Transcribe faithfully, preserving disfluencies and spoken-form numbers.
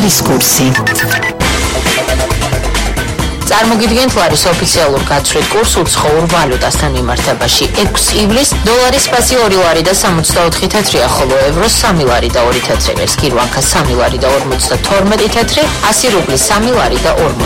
ლარის კურსი. წარმოგიდგენთ ლარის ოფიციალურ გაცვლით კურსს უცხოურ ვალუტასთან მიმართებაში. ექვსი ივლისს დოლარის ფასი ორი ლარი და სამოცდაოთხი თეთრია, ხოლო ევროს სამი ლარი და ორი თეთრი. სკირვანკა სამი ლარი და ორმოცდათორმეტი თეთრი, ასი რუბლი სამი ლარი და ორმოცდაოთხი